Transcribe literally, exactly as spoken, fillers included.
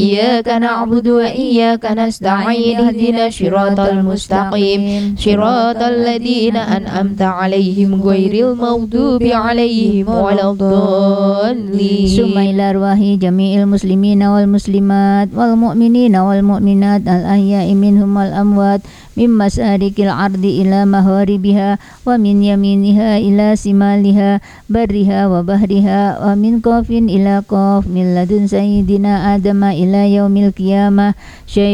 إياك نعبد وإياك نستعين اهدنا الصراط المستقيم صراط الذين أنعمت عليهم غير المغضوب عليهم ولا الضالين. ثم إلى أرواح جميع المسلمين والمسلمات والمؤمنين والمؤمنات الأحياء منهم والأموات من مشارق الأرض إلى مغاربها ومن يمينها إلى شمالها برها وبحرها ومن قاف إلى قاف من لدن سيدنا آدم إلى يوم القيامة.